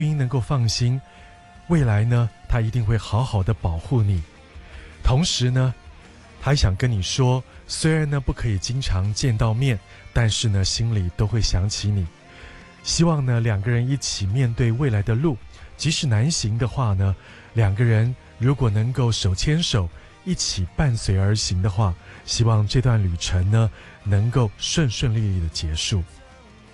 应能够放心，未来呢，他一定会好好的保护你。同时呢，他还想跟你说，虽然呢不可以经常见到面，但是呢心里都会想起你。希望呢两个人一起面对未来的路，即使难行的话呢，两个人如果能够手牵手一起伴随而行的话，希望这段旅程呢能够顺顺利利的结束。